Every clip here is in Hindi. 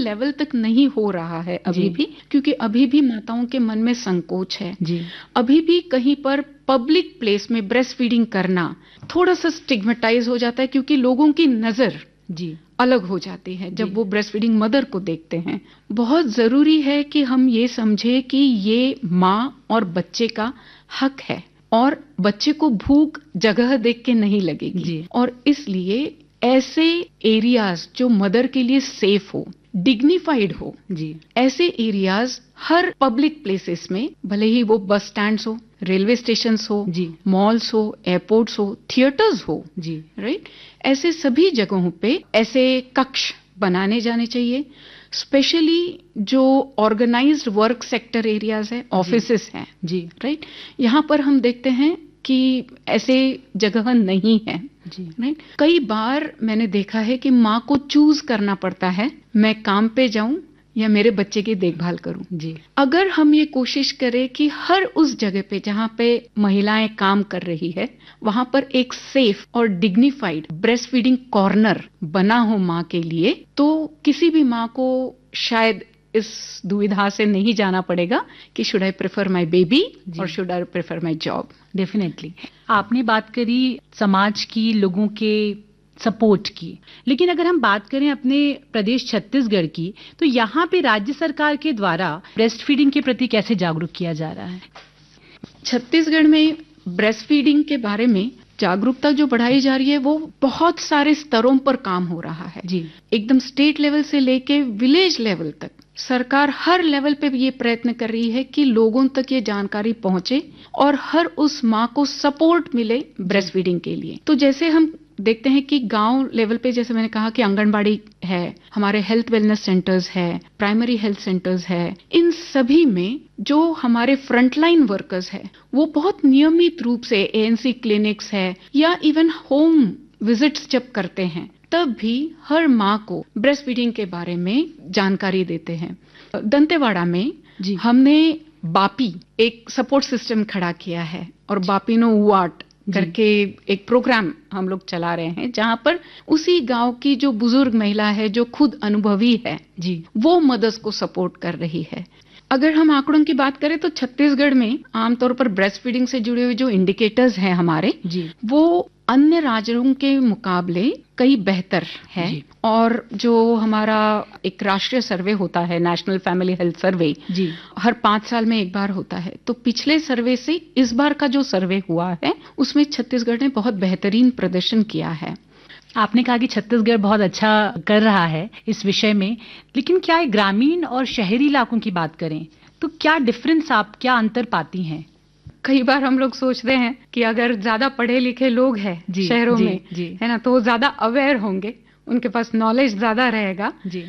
लेवल तक नहीं हो रहा है अभी भी, क्योंकि अभी भी माताओं के मन में संकोच है जी। अभी भी कहीं पर पब्लिक प्लेस में ब्रेस्ट फीडिंग करना थोड़ा सा स्टिग्मेटाइज हो जाता है, क्योंकि लोगों की नजर जी अलग हो जाती है जब वो ब्रेस्ट फीडिंग मदर को देखते हैं। बहुत जरूरी है कि हम ये समझे कि ये माँ और बच्चे का हक है और बच्चे को भूख जगह देख के नहीं लगेगी जी। और इसलिए ऐसे एरियाज जो मदर के लिए सेफ हो, डिग्निफाइड हो जी, ऐसे एरियाज हर पब्लिक प्लेसेस में, भले ही वो बस स्टैंड्स हो, रेलवे स्टेशंस हो जी, मॉल्स हो, एयरपोर्ट्स हो, थिएटर्स हो जी, राइट, ऐसे सभी जगहों पे ऐसे कक्ष बनाने जाने चाहिए। स्पेशली जो ऑर्गेनाइज्ड वर्क सेक्टर एरियाज है, ऑफिसेस हैं जी, राइट, यहाँ पर हम देखते हैं कि ऐसे जगह नहीं है जी, राइट। कई बार मैंने देखा है कि माँ को चूज करना पड़ता है, मैं काम पे जाऊं या मेरे बच्चे की देखभाल करूं जी। अगर हम ये कोशिश करें कि हर उस जगह पे जहाँ पे महिलाएं काम कर रही है, वहां पर एक सेफ और डिग्निफाइड ब्रेस्ट फीडिंग कॉर्नर बना हो माँ के लिए, तो किसी भी माँ को शायद इस दुविधा से नहीं जाना पड़ेगा कि should I prefer my baby और should I prefer my job. Definitely आपने बात करी समाज की, लोगों के सपोर्ट की, लेकिन अगर हम बात करें अपने प्रदेश छत्तीसगढ़ की, तो यहाँ पे राज्य सरकार के द्वारा ब्रेस्ट फीडिंग के प्रति कैसे जागरूक किया जा रहा है? छत्तीसगढ़ में ब्रेस्ट फीडिंग के बारे में जागरूकता जो बढ़ाई जा रही है वो बहुत सारे स्तरों पर काम हो रहा है जी। एकदम स्टेट लेवल से लेके विलेज लेवल तक सरकार हर लेवल पे ये प्रयत्न कर रही है कि लोगों तक ये जानकारी पहुंचे और हर उस माँ को सपोर्ट मिले ब्रेस्ट फीडिंग के लिए। तो जैसे हम देखते हैं कि गांव लेवल पे, जैसे मैंने कहा कि आंगनबाड़ी है, हमारे हेल्थ वेलनेस सेंटर्स है, प्राइमरी हेल्थ सेंटर्स है, इन सभी में जो हमारे फ्रंटलाइन वर्कर्स है वो बहुत नियमित रूप से एएनसी क्लिनिक्स है या इवन होम विजिट्स जब करते हैं, तब भी हर माँ को ब्रेस्ट फीडिंग के बारे में जानकारी देते हैं। दंतेवाड़ा में हमने बापी एक सपोर्ट सिस्टम खड़ा किया है और बापिनो वाट करके एक प्रोग्राम हम लोग चला रहे हैं, जहां पर उसी गांव की जो बुजुर्ग महिला है जो खुद अनुभवी है जी, वो मदर्स को सपोर्ट कर रही है। अगर हम आंकड़ों की बात करें तो छत्तीसगढ़ में आमतौर पर ब्रेस्ट फीडिंग से जुड़े हुए जो इंडिकेटर्स हैं हमारे जी, वो अन्य राज्यों के मुकाबले कई बेहतर है। और जो हमारा एक राष्ट्रीय सर्वे होता है, नेशनल फैमिली हेल्थ सर्वे जी, हर 5 साल में एक बार होता है, तो पिछले सर्वे से इस बार का जो सर्वे हुआ है उसमें छत्तीसगढ़ ने बहुत बेहतरीन प्रदर्शन किया है। आपने कहा कि छत्तीसगढ़ बहुत अच्छा कर रहा है इस विषय में, लेकिन क्या ग्रामीण और शहरी इलाकों की बात करें तो क्या डिफरेंस, आप क्या अंतर पाती हैं? कई बार हम लोग सोचते हैं कि अगर ज्यादा पढ़े लिखे लोग हैं शहरों में है ना, तो वो ज्यादा अवेयर होंगे, उनके पास नॉलेज ज्यादा रहेगा जी,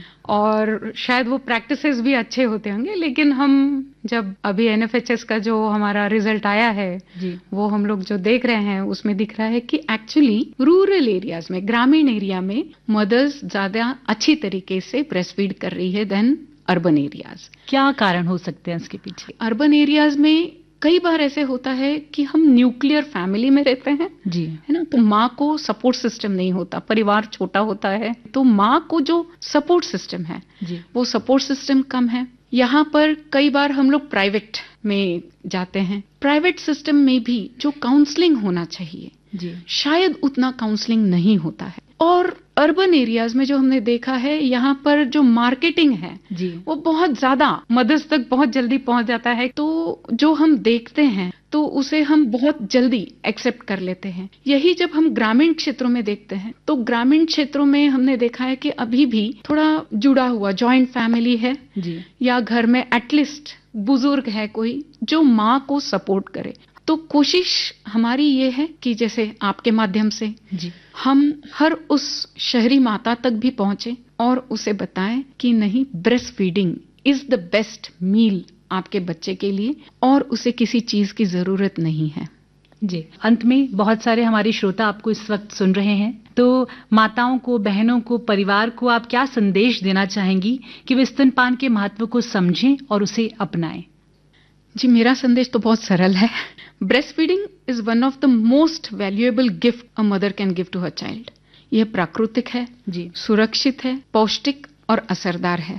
और शायद वो प्रैक्टिसेस भी अच्छे होते होंगे। लेकिन हम जब अभी एनएफएचएस का जो हमारा रिजल्ट आया है जी, वो हम लोग जो देख रहे हैं उसमें दिख रहा है कि एक्चुअली रूरल एरियाज में, ग्रामीण एरिया में मदर्स ज्यादा अच्छी तरीके से ब्रेस्ट फीड कर रही है देन अर्बन एरियाज। क्या कारण हो सकते हैं इसके पीछे? अर्बन एरियाज में कई बार ऐसे होता है कि हम न्यूक्लियर फैमिली में रहते हैं जी, है ना, तो माँ को सपोर्ट सिस्टम नहीं होता, परिवार छोटा होता है, तो माँ को जो सपोर्ट सिस्टम है जी, वो सपोर्ट सिस्टम कम है। यहाँ पर कई बार हम लोग प्राइवेट में जाते हैं, प्राइवेट सिस्टम में भी जो काउंसलिंग होना चाहिए जी, शायद उतना काउंसलिंग नहीं होता है। और अर्बन एरियाज में जो हमने देखा है, यहाँ पर जो मार्केटिंग है जी, वो बहुत ज्यादा मदर्स तक बहुत जल्दी पहुंच जाता है, तो जो हम देखते हैं तो उसे हम बहुत जल्दी एक्सेप्ट कर लेते हैं। यही जब हम ग्रामीण क्षेत्रों में देखते हैं तो ग्रामीण क्षेत्रों में हमने देखा है कि अभी भी थोड़ा जुड़ा हुआ जॉइंट फैमिली है जी, या घर में एटलीस्ट बुजुर्ग है कोई जो माँ को सपोर्ट करे। तो कोशिश हमारी ये है कि जैसे आपके माध्यम से जी, हम हर उस शहरी माता तक भी पहुंचे और उसे बताएं कि नहीं, breast feeding is the best मील आपके बच्चे के लिए और उसे किसी चीज की जरूरत नहीं है जी। अंत में बहुत सारे हमारे श्रोता आपको इस वक्त सुन रहे हैं, तो माताओं को, बहनों को, परिवार को आप क्या संदेश देना चाहेंगी कि वे स्तनपान के महत्व को समझें और उसे अपनाएं? जी, मेरा संदेश तो बहुत सरल है। Breast feeding is one of the most valuable gift a mother can give to her child. यह प्राकृतिक है जी, सुरक्षित है, पौष्टिक और असरदार है।